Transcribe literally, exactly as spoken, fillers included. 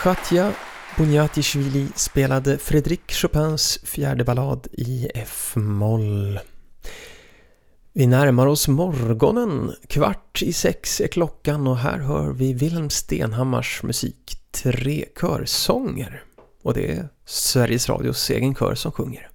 Katja Bunjatishvili spelade Frédéric Chopins fjärde ballad i F-moll. Vi närmar oss morgonen, kvart i sex är klockan och här hör vi Wilhelm Stenhammars musik, tre körsånger. Och det är Sveriges Radios egen kör som sjunger.